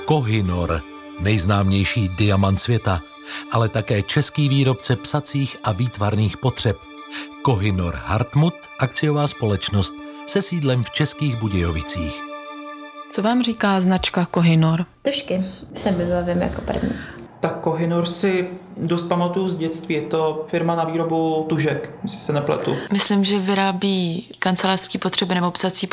Kohinor, nejznámější diamant světa, ale také český výrobce psacích a výtvarných potřeb. Kohinor Hartmut, akciová společnost se sídlem v Českých Budějovicích. Co vám říká značka Kohinor? Tužky se vybavím jako první. Tak Kohinor si dost pamatuju z dětství. Je to firma na výrobu tužek, jestli se nepletu. Myslím, že vyrábí kancelářské potřeby nebo psací